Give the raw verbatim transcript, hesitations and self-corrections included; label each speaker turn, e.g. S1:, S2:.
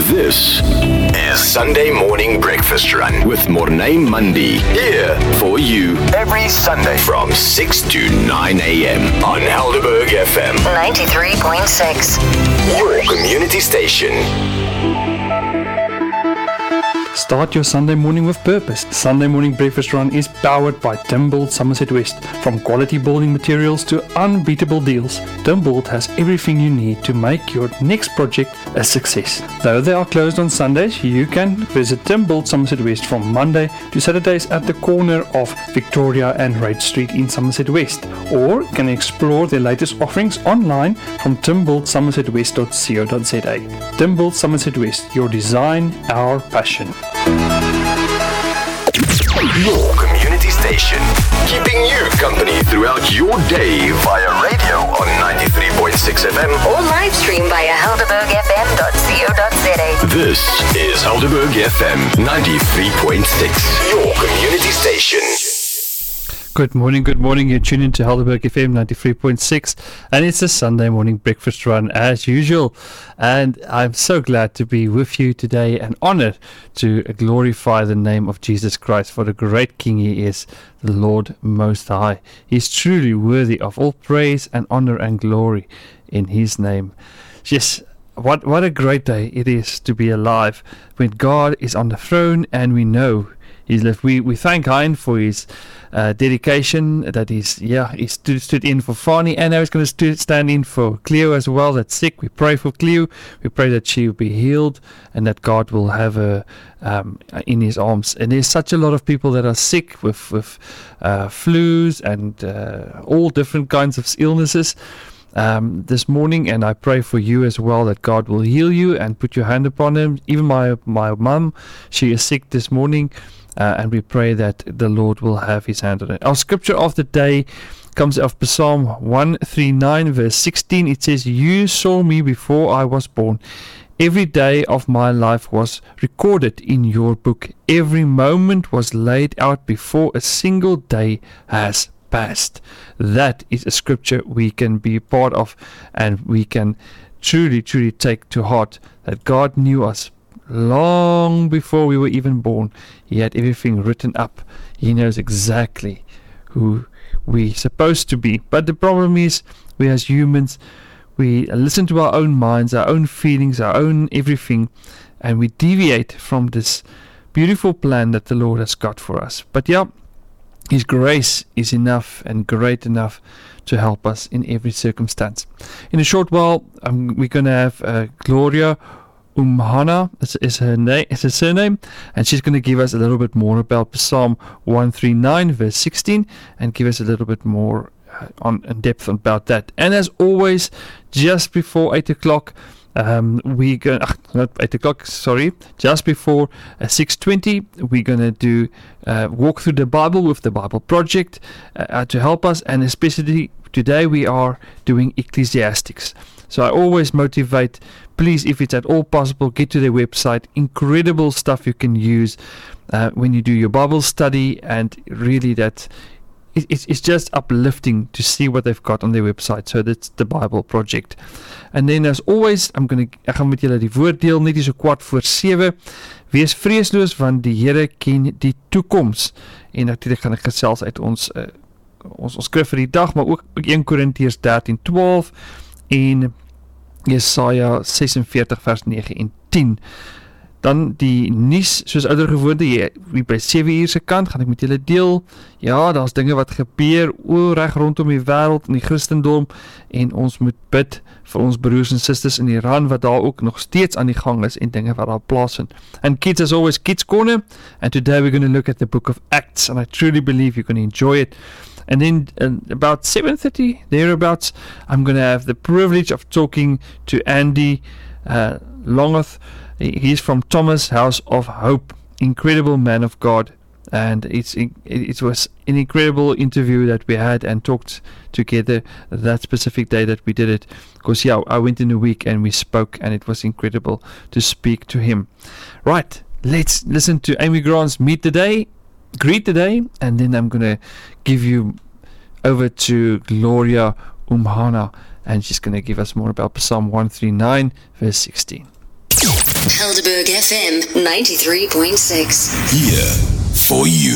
S1: This is Sunday Morning Breakfast Run with Mornay Mundi. Here for you every Sunday from six to nine a.m. on Helderberg F M
S2: ninety-three point six.
S1: Your community station.
S3: Start your Sunday morning with purpose. Sunday Morning Breakfast Run is powered by Timbold Somerset West. From quality building materials to unbeatable deals, Timbold has everything you need to make your next project a success. Though they are closed on Sundays, you can visit Timbold Somerset West from Monday to Saturdays at the corner of Victoria and Reid Street in Somerset West, or can explore their latest offerings online from timbold somerset west dot co dot za. Timbold Somerset West, your design, our passion.
S1: Your community station, keeping you company throughout your day via radio on ninety-three point six F M
S2: or live stream via helderberg f m dot co dot za.
S1: This is Helderberg F M ninety-three point six, your community station.
S3: Good morning, good morning. You're tuning to Helderberg F M ninety-three point six, and it's a Sunday morning breakfast run as usual. And I'm so glad to be with you today and honored to glorify the name of Jesus Christ for the great King He is, the Lord Most High. He's truly worthy of all praise and honor and glory in His name. Yes, what, what a great day it is to be alive when God is on the throne and we know He's left. We we thank Hein for his uh, dedication. That he's yeah he stood stood in for Fani, and now he's going to stu- stand in for Cleo as well. That's sick. We pray for Cleo. We pray that she will be healed and that God will have her um, in His arms. And there's such a lot of people that are sick with with uh, flus and uh, all different kinds of illnesses. Um, this morning, and I pray for you as well that God will heal you and put your hand upon Him. Even my my mum, she is sick this morning. Uh, and we pray that the Lord will have His hand on it. Our scripture of the day comes out of Psalm one thirty-nine, verse sixteen. It says, "You saw me before I was born. Every day of my life was recorded in your book. Every moment was laid out before a single day has passed." That is a scripture we can be part of, and we can truly, truly take to heart that God knew us long before we were even born. He had everything written up. He knows exactly who we're supposed to be. But the problem is, we as humans, we listen to our own minds, our own feelings, our own everything, and we deviate from this beautiful plan that the Lord has got for us. But yeah, His grace is enough and great enough to help us in every circumstance. In a short while, um, we're going to have uh, Gloria Umhana is, is her name, is her surname, and she's going to give us a little bit more about Psalm one thirty-nine, verse sixteen, and give us a little bit more uh, on in depth about that. And as always, just before eight o'clock, um, we go uh, not eight o'clock, sorry, just before uh, six twenty, we're going to do uh, walk through the Bible with the Bible Project uh, to help us, and especially today we are doing Ecclesiastics. So I always motivate, please, if it's at all possible, get to their website. Incredible stuff you can use uh, when you do your Bible study, and really that it, it's, it's just uplifting to see what they've got on their website. So that's the Bible Project. And then as always, I'm going to ek gaan met julle die woord deel net so kwart voor sewe. Wees vreesloos, want die Here ken die toekoms. En natuurlik gaan ek gesels uit ons uh, ons, ons skrif vir die dag, maar ook Eerste Korintiërs dertien twaalf en Jesaja sesenveertig vers nege en tien. Dan die nuus, soos ouer gewoonte, hier by sewe uur se kant, gaan ek met julle deel. Ja, daar's dinge wat gebeur oor reg rondom die wêreld in die Christendom, en ons moet bid vir ons broers en susters in Iran, wat daar ook nog steeds aan die gang is, en dinge wat daar plaasvind. And kids, as always, Kids Corner, and today we're going to look at the book of Acts, and I truly believe you're going to enjoy it. And then uh, about seven thirty, thereabouts, I'm going to have the privilege of talking to Andy uh, Longoth. He's from Thomas House of Hope. Incredible man of God. And it's it was an incredible interview that we had and talked together that specific day that we did it. Because, yeah, I went in a week and we spoke, and it was incredible to speak to him. Right, let's listen to Amy Grant's Meet the Day. Greet the Day, and then I'm going to give you over to Gloria Umhana, and she's going to give us more about Psalm one thirty-nine, verse sixteen.
S2: Helderberg F M ninety-three point six.
S1: Here for you.